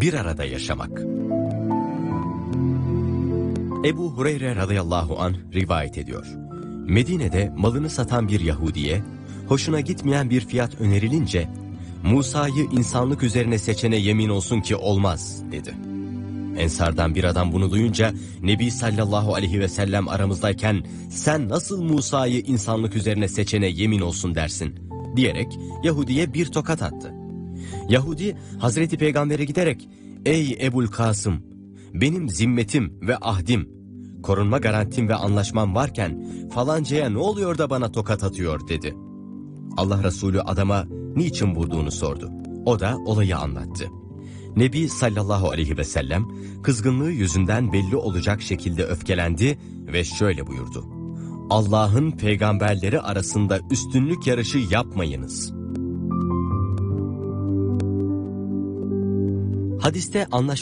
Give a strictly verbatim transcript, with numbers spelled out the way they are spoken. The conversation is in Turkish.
bir arada yaşamak. Ebu Hureyre radıyallahu anh rivayet ediyor. Medine'de malını satan bir Yahudiye, hoşuna gitmeyen bir fiyat önerilince, Musa'yı insanlık üzerine seçene yemin olsun ki olmaz dedi. Ensardan bir adam bunu duyunca, Nebi sallallahu aleyhi ve sellem aramızdayken sen nasıl Musa'yı insanlık üzerine seçene yemin olsun dersin diyerek Yahudi'ye bir tokat attı. Yahudi Hazreti Peygamber'e giderek, ey Ebul Kasım, benim zimmetim ve ahdim, korunma garantim ve anlaşmam varken falancaya ne oluyor da bana tokat atıyor dedi. Allah Resulü adama niçin vurduğunu sordu. O da olayı anlattı. Nebi sallallahu aleyhi ve sellem kızgınlığı yüzünden belli olacak şekilde öfkelendi ve şöyle buyurdu. Allah'ın peygamberleri arasında üstünlük yarışı yapmayınız. Hadiste anlaş